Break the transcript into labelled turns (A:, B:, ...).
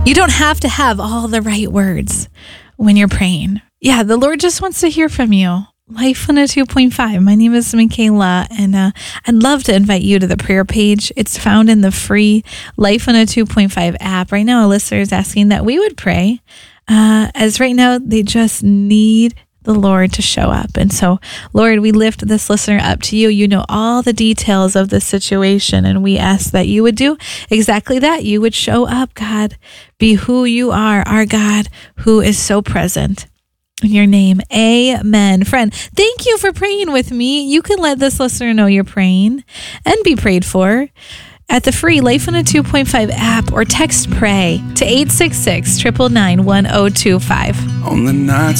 A: You don't have to have all the right words when you're praying. Yeah, the Lord just wants to hear from you. Life 102.5. My name is Michaela, and I'd love to invite you to the prayer page. It's found in the free Life 102.5 app. Right now, a listener is asking that we would pray, as right now they just need the Lord to show up. And so, Lord, we lift this listener up to you. You know all the details of the situation, and we ask that you would do exactly that. You would show up, God. Be who you are, our God, who is so present. In your name, amen. Friend, thank you for praying with me. You can let this listener know you're praying and be prayed for at the free Life 102.5 app, or text PRAY to 866-999-1025.
B: On the nights